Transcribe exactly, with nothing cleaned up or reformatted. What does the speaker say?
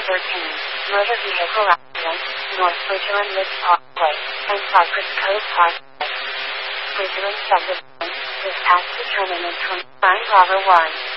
thirteen, motor vehicle accident, North Bridgeland Lift Parkway, and Cypress Cove Parkway. Bridgeland subdivision, this past the terminus from nine Bravo one.